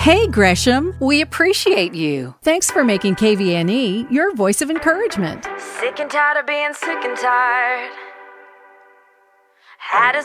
Hey, Gresham. We appreciate you. Thanks for making KVNE your voice of encouragement. Sick and tired of being sick and tired. Had a